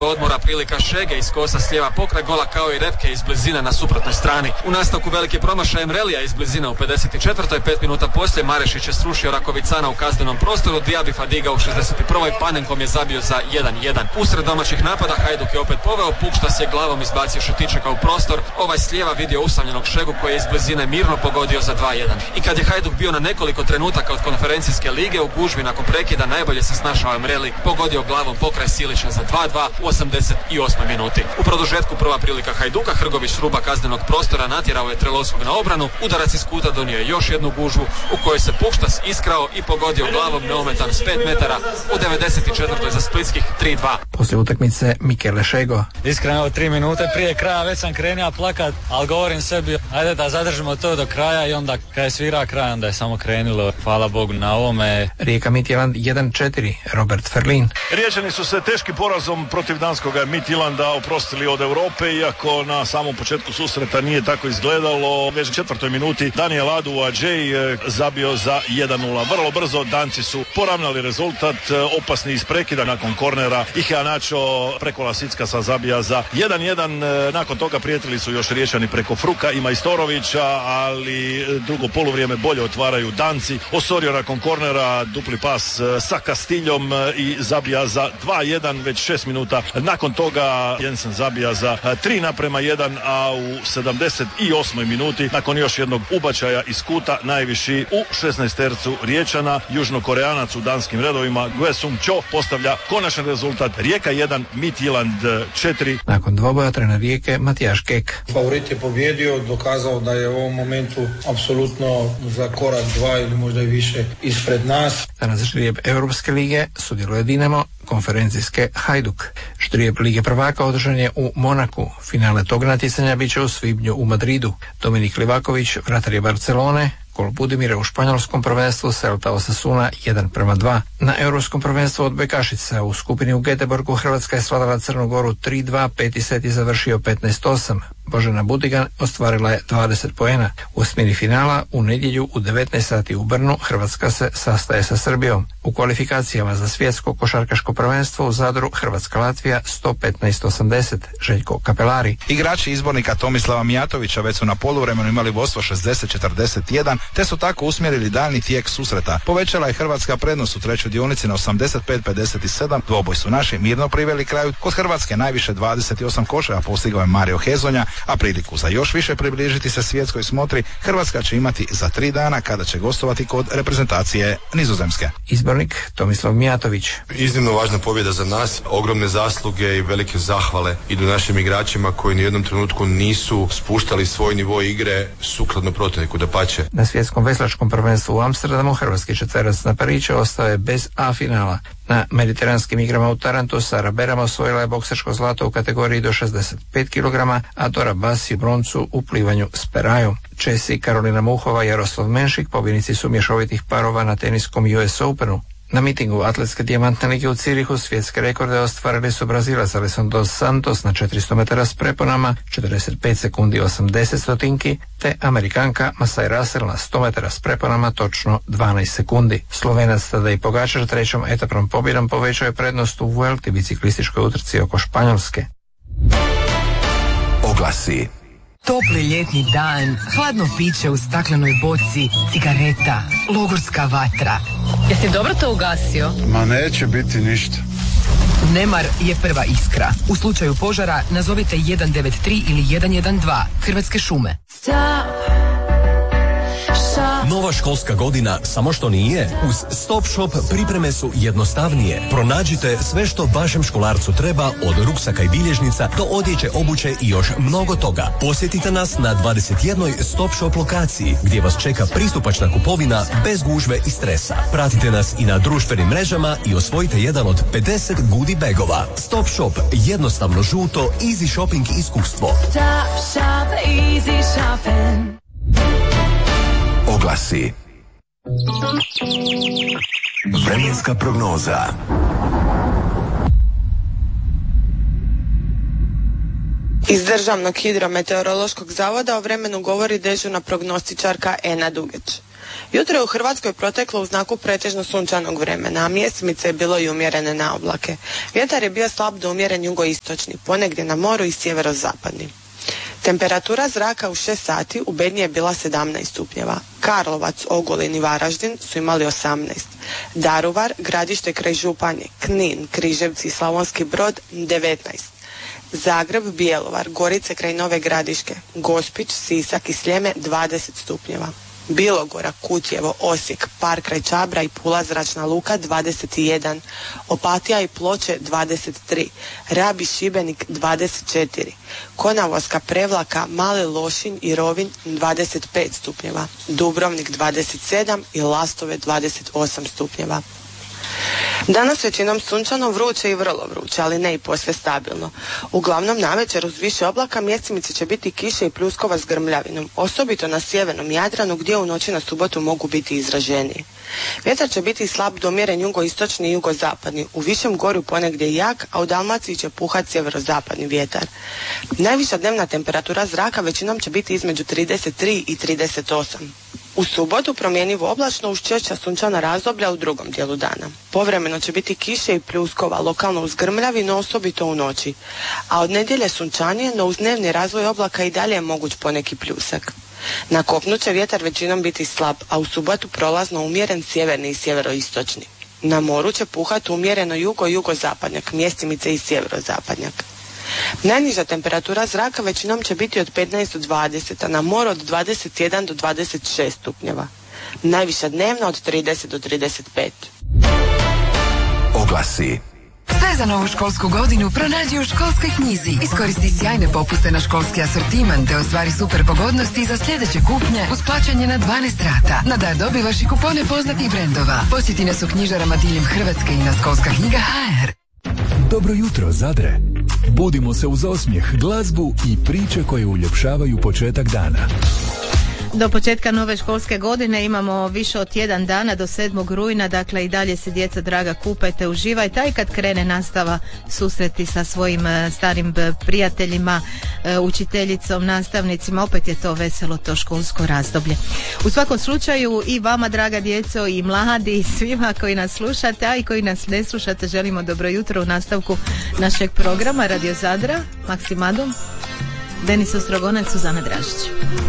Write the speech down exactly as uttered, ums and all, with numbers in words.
odmora prilika Šege iz kosa s lijeva pokraj gola kao i Repke iz blizine na suprotnoj strani. U nastavku veliki promašaj Emrelija iz blizine u pedeset četvrtoj pet minuta poslije Marešić je srušio Rakovicana u kaznenom prostoru, Diaby Fadiga u šezdeset prvoj Panenkom je zabio za jedan jedan. Usred domaćih napada Hajduk je opet poveo, Pukštas je glavom izbacio Šutičeka u prostor, ovaj s lijeva vidio usamljenog Šegu koji je iz blizine mirno pogodio za dva jedan. I kad je Hajduk bio na nekoliko trenutaka od konferencijske lige u gužvi nakon prekida, najbolje se snašao Emreli, pogodio glavom pokraj Silića za dva dva u osamdeset osmoj minuti. U produžetku prva prilika Hajduka, Hrgović ruba kaznenog prostora natjerao je Trelovskog na obranu, udarac iz kuta donio je još jednu gužvu u kojoj se Pukštas iskrao i pogodio glavom neometan s pet metara u devedeset četvrtoj za splitskih tri dva. Poslije utakmice Mikele Šego. Iskreno, tri minute prije kraja već sam krenio plakat, ali govorim sebi, ajde da zadržimo to do kraja i onda kad je svira kraj, onda je samo krenulo. Hvala Bogu na ovome. Rijeka Midtjylland jedan četiri, Robert Ferlin. Riječani su se teškim porazom protiv danskoga Midtjylanda oprostili od Europe, iako na samom početku susreta nije tako izgledalo. Već u četvrtoj minuti Daniel Adu Adžej zabio za jedan nula. Vrlo brzo Danci su poravnali rezultat, opasni iz prekida nakon kornera. Iheanacho preko Lasickasa zabija za jedan jedan. Nakon toga prijetili su još Riječani preko Fruka i Majstorovića, ali drugo poluvrijeme bolje otvaraju Danci. Osorio nakon kornera dupli pas sa Kastiljom i zabija za dva jedan. Već šest minuta nakon toga Jensen zabija za tri naprema jedan, a u sedamdeset osmoj minuti nakon još jednog ubačaja iz kuta najviši u šesnaestercu Riječana, južnokoreanac u danskim redovima Gue Sung Cho postavlja konačan rezultat. Rijeka jedan, Midtjylland četiri. Nakon dvoboja trener Rijeke Matijaš Kek. Favorit je pobjedio, dokazao da je u ovom momentu apsolutno za korak dva ili možda i više ispred nas. Danas ždrijeb Europske lige sudjeluje Dinamo, konferencijske Hajduk. Ždrijeb Lige prvaka održan je u Monaku. Finale tog natjecanja bit će u svibnju u Madridu. Dominik Livaković, vratar je Barcelone, gol Budimira u španjolskom prvenstvu Celta Osasuna jedan prema dva. Na europskom prvenstvu od Bekašica u skupini u Göteborgu Hrvatska je svladala Crnu Goru tri dva, peti set je završio petnaest osam. Božena Budigan ostvarila je dvadeset poena. U osmini finala u nedjelju u devetnaest sati u Brnu Hrvatska se sastaje sa Srbijom. U kvalifikacijama za svjetsko košarkaško prvenstvo u Zadru Hrvatska-Latvija sto petnaest osamdeset. Željko Kapelari. Igrači izbornika Tomislava Mijatovića već su na poluvremenu imali vodstvo šezdeset četrdeset jedan, te su tako usmjerili daljnji tijek susreta. Povećala je Hrvatska prednost u trećoj dionici na osamdeset pet pedeset sedam. Dvoboj su naši mirno priveli kraju. Kod Hrvatske najviše dvadeset osam koševa postigao je Mario Hezonja, a priliku za još više približiti se svjetskoj smotri Hrvatska će imati za tri dana kada će gostovati kod reprezentacije Nizozemske. Izbornik Tomislav Mijatović. Iznimno važna pobjeda za nas, ogromne zasluge i velike zahvale idu našim igračima koji ni u jednom trenutku nisu spuštali svoj nivo igre sukladno protivniku, dapače. Na svjetskom veslačkom prvenstvu u Amsterdamu hrvatski četverac na Pariću ostao je bez A finala. Na mediteranskim igrama u Tarantu Sara Berama osvojila je boksersko zlato u kategoriji do šezdeset pet kilograma, a Dora Basi broncu u plivanju s perajom. Česi Karolina Muhova i Jaroslav Menšik pobjednici su mješovitih parova na teniskom U S Openu. Na mitingu Atletske dijamantne lige u Cirihu svjetske rekorde ostvarili su Brazilac Alisson dos Santos na četiristo metara s preponama, četrdeset pet sekundi osamdeset stotinki, te Amerikanka Masai Russell na sto metara s preponama točno dvanaest sekundi. Slovenac Tadej Pogačar trećom etapnom pobjedom povećao je prednost u Vuelti biciklističkoj utrci oko Španjolske. Oglasi. Topli ljetni dan, hladno piće u staklenoj boci, cigareta, logorska vatra. Jesi dobro to ugasio? Ma neće biti ništa. Nemar je prva iskra. U slučaju požara nazovite jedan devet tri ili jedan jedan dva. Hrvatske šume. Stop. Nova školska godina samo što nije. Uz Stop Shop pripreme su jednostavnije. Pronađite sve što vašem školarcu treba, od ruksaka i bilježnica do odjeće, obuće i još mnogo toga. Posjetite nas na dvadeset jednoj Stop Shop lokaciji gdje vas čeka pristupačna kupovina bez gužve i stresa. Pratite nas i na društvenim mrežama i osvojite jedan od pedeset goodie bagova. Stop Shop, jednostavno žuto, easy shopping iskustvo. Stop shop, easy shopping. Oglasi. Vremenska prognoza. Iz Državnog hidrometeorološkog zavoda o vremenu govori dežurna prognostičarka Ena Dugeć. Jutro je u Hrvatskoj proteklo u znaku pretežno sunčanog vremena, a mjesemice je bilo i umjerene na oblake. Vjetar je bio slab do umjeren jugoistočni, ponegdje na moru i sjeverozapadni. Temperatura zraka u šest sati u Bednji je bila sedamnaest stupnjeva. Karlovac, Ogulin i Varaždin su imali osamnaest. Daruvar, Gradište kraj Županje, Knin, Križevci i Slavonski Brod devetnaest. Zagreb, Bjelovar, Gorice kraj Nove Gradiške, Gospić, Sisak i Sljeme dvadeset stupnjeva. Bilogora, Kutjevo, Osijek, Par kraj Čabra i Pula zračna luka dvadeset jedan, Opatija i Ploče dvadeset tri, Rab i Šibenik dvadeset četiri, Konavolska, Prevlaka, Mali Lošinj i Rovinj dvadeset pet stupnjeva, Dubrovnik dvadeset sedam i Lastove dvadeset osam stupnjeva. Danas većinom sunčano, vruće i vrlo vruće, ali ne i posve stabilno. Uglavnom navečer uz više oblaka mjesimice će biti kiše i pljuskova s grmljavinom, osobito na sjevernom Jadranu gdje u noći na subotu mogu biti izraženiji. Vjetar će biti slab do umjeren jugoistočni i jugozapadni, u višem gorju ponegdje jak, a u Dalmaciji će puhati sjeverozapadni vjetar. Najviša dnevna temperatura zraka većinom će biti između trideset tri i trideset osam. U subotu promjenjivo oblačno uz češća sunčana razdoblja u drugom dijelu dana. Povremeno će biti kiše i pljuskova, lokalno uz grmljavi, no osobito u noći. A od nedjelje sunčanije, no uz dnevni razvoj oblaka i dalje je moguć poneki pljusak. Na kopnu će vjetar većinom biti slab, a u subotu prolazno umjeren sjeverni i sjeveroistočni. Na moru će puhati umjereno jugo-jugozapadnjak, mjestimice i sjeverozapadnjak. Najniža temperatura zraka većinom će biti od petnaest do dvadeset, a na moru od dvadeset jedan do dvadeset šest stupnjeva. Najviša dnevna od trideset do trideset pet. Oglasi. Sve za novu školsku godinu pronađi u školskoj knjizi. Iskoristi sjajne popuste na školski asortiman te ostvari super pogodnosti za sljedeće kupnje uz plaćanje na dvanaest rata. Na dar dobivaš i kupone poznatih brendova. Posjeti nas u knjižarama diljem Hrvatske i na školska knjiga ha er. Dobro jutro, Zadre. Budimo se uz osmijeh, glazbu i priče koje uljepšavaju početak dana. Do početka nove školske godine imamo više od tjedan dana do sedmog rujna, dakle i dalje se djeca draga kupajte, uživajte, a i kad krene nastava susreti sa svojim starim prijateljima, učiteljicom, nastavnicima, opet je to veselo to školsko razdoblje. U svakom slučaju i vama, draga djeco, i mladi, i svima koji nas slušate, a i koji nas ne slušate, želimo dobro jutro u nastavku našeg programa Radio Zadra. Maksim Adom, Denis Ostrogonac, Suzana Dražić.